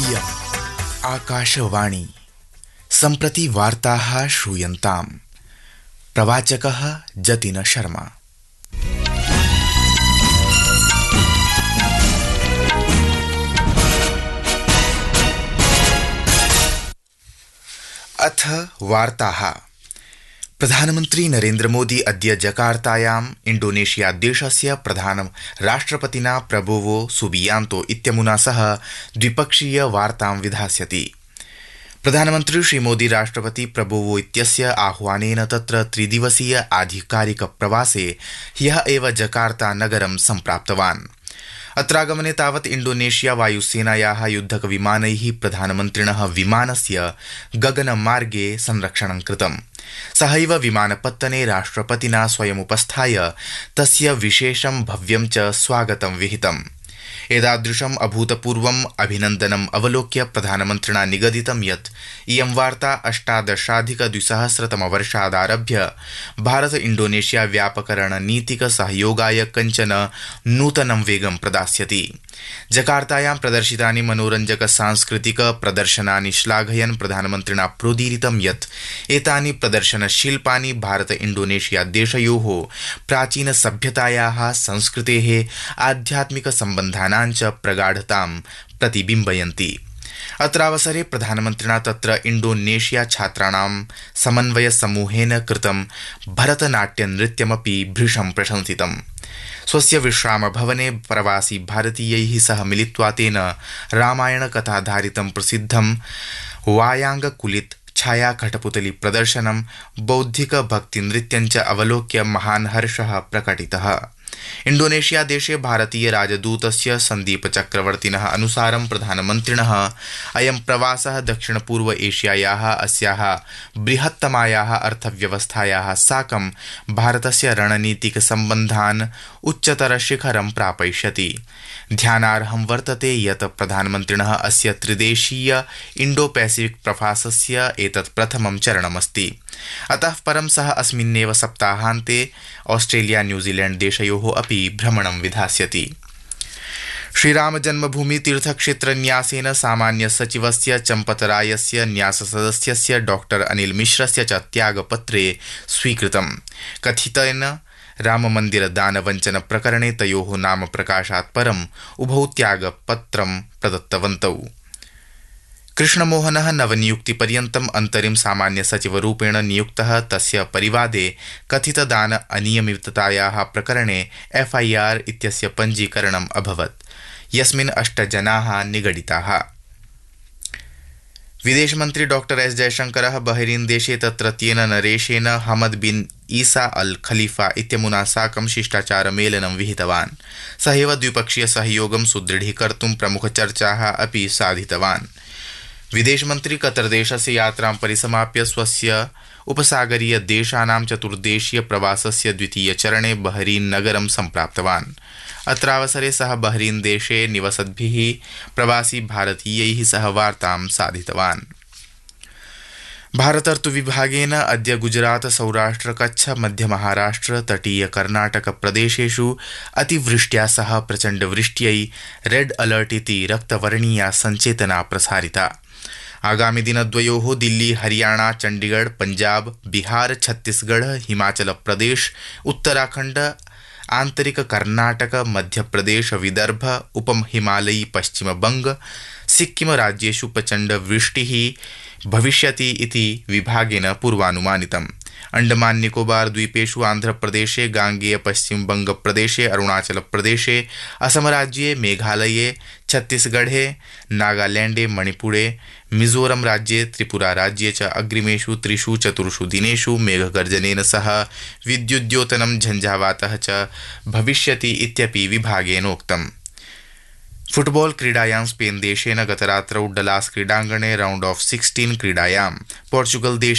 इयम् आकाशवाणी सम्प्रति वार्ताः श्रूयन्ताम्। प्रवाचकः जतिन शर्मा। अथ वार्ताः। प्रधानमन्त्री नरेन्द्र मोदी अद्य जकार्तायाम् इंडोनेशिया देशस्य प्रधान राष्ट्रपतिना प्रबोवो सुबियांतो इत्यमुना सह द्विपक्षीय वार्तां विधास्यति। प्रधानमन्त्री श्रीमोदी राष्ट्रपति प्रबोवो इत्यस्य आह्वानेन तत्र त्रिदिवसीय आधिकारिक प्रवासे ह्यः एव जकार्ता नगरं सम्प्राप्तवान्। अत्रागमने तावत् इंडोनेशिया वायुसेनायाः युद्धक विमानैः प्रधानमन्त्रिणः विमानस्य गगनमार्गे संरक्षणं कृतम्। सहैव विमानपत्तने राष्ट्रपतिना स्वयमुपस्थाय तस्य विशेषं भव्यं च स्वागतं विहितम्। एतादृशम् अभूतपूर्वम् अभिनन्दनम् अवलोक्य प्रधानमन्त्रिणा निगदितं यत् इयं वार्ता 2018-तमवर्षादारभ्य भारत इंडोनेशिया व्यापक रणनीतिक सहयोगाय कञ्चन नूतनं वेगं प्रदास्यति। जकार्तायां प्रदर्शितानि मनोरञ्जक सांस्कृतिक प्रदर्शनानि श्लाघयन् प्रधानमन्त्रिणा प्रोदीरितं यत् एतानि प्रदर्शनशिल्पानि भारत इंडोनेशिया देशयोः प्राचीन सभ्यतायाः संस्कृतेः आध्यात्मिक सम्बन्धानां च प्रगाढतां प्रतिबिम्बयन्ति। अत्रावसरे प्रधानमन्त्रिणा तत्र इंडोनेशिया छात्राणां समन्वय समूहेन कृतं भरतनाट्य नृत्यमपि भृशं प्रशंसितम्। स्वस्य विश्राम भवने प्रवासी भारतीयैः सह मिलित्वा तेन रामायण कथाधारितं प्रसिद्धं वायांग कुलित छाया कठपुतली प्रदर्शनं बौद्धिक भक्ति नृत्यं च अवलोक्य महान् हर्षः प्रकटितः। इंडोनेशिया देशे भारतीय राजदूतस्य संदीप चक्रवर्तिनः अनुसारं प्रधानमन्त्रिणः अयं प्रवासः दक्षिण पूर्व एशियायाः अस्याः बृहत्तमायाः अर्थव्यवस्थायाः साकं भारतस्य रणनीतिक सम्बन्धान् उच्चतर शिखरं प्रापयिष्यति। ध्यानार्हं वर्तते यत् प्रधानमन्त्रिणः अस्य त्रिदेशीय इंडो पैसिफिक प्रवासस्य एतत् प्रथमं चरणमस्ति। अतः परं सः अस्मिन्नेव सप्ताहान्ते ऑस्ट्रेलिया न्यूजीलैंड देशयोः अपि भ्रमणं विधास्यति। श्रीराम जन्मभूमि तीर्थक्षेत्र न्यासेन सामान्य सचिवस्य चम्पतरायस्य न्यास सदस्यस्य डॉक्टर अनिल मिश्रस्य च त्यागपत्रे स्वीकृतम्। कथितेन राममन्दिर दानवञ्चन प्रकरणे तयोः नाम प्रकाशात् परम् उभौ त्यागपत्रं प्रदत्तवन्तौ। कृष्णमोहनः नवनियुक्तिपर्यन्तम् अन्तरिम सामान्य सचिवरूपेण नियुक्तः। तस्य परिवादे कथितदान अनियमिततायाः प्रकरणे FIR इत्यस्य पञ्जीकरणम् अभवत्, यस्मिन् 8 जनाः निगडिताः। विदेशमन्त्री डॉक्टर एस जयशंकरः बहरीन देशे तत्रत्येन नरेशेन हमद बिन ईसा अल खलीफा इत्यमुना साकं शिष्टाचारमेलनं विहितवान्। सहैव द्विपक्षीय सहयोगं सुदृढीकर्तुं प्रमुखचर्चाः अपि साधितवान्। विदेशमन्त्री कतरदेशस्य यात्रां परिसमाप्य स्वस्य उपसागरीय देशानां चतुर्देशीय प्रवासस्य द्वितीय चरणे बहरीन नगरं सम्प्राप्तवान्। अत्रावसरे सः बहरीन देशे निवसद्भिः प्रवासी भारतीयैः सह वार्तां साधितवान्। भारत ऋतुविभागेन अद्य गुजरात सौराष्ट्र कच्छ मध्य महाराष्ट्र तटीय कर्नाटक प्रदेशेषु अतिवृष्ट्या सह प्रचण्ड वृष्ट्यै रेड अलर्ट इति रक्तवर्णीया सञ्चेतना प्रसारिता। आगामि दिनद्वयोः दिल्ली हरियाणा चण्डीगढ़ पंजाब बिहार छत्तीसगढ़ हिमाचल प्रदेश उत्तराखण्ड आंतरिक कर्नाटक मध्यप्रदेश विदर्भ उपहिमालयी पश्चिम बंग सिक्किम राज्येषु प्रचण्ड वृष्टिः भविष्यति इति विभागेन पूर्वानुमानितम्। अंडमान निकोबार द्वीपेषु आंध्रप्रदेशे गांगेय पश्चिम बंग प्रदेशे अरुणाचल प्रदेशे असम राज्ये मेघालये छत्तीसगढ़े नागालैंडे मणिपुरे मिजोरम राज्ये त्रिपुरा राज्ये च अग्रिमेषु 3-4 दिनेषु मेघगर्जनेन सह विद्युद्योतनं झञ्झावातः च भविष्यति इत्यपि विभागेनोक्तम्। फुटबॉल क्रीडायां स्पेन देशेन गतरात्रौ डलास क्रीडाङ्गणे राउंड ऑफ 16 क्रीडायां पोर्चुगल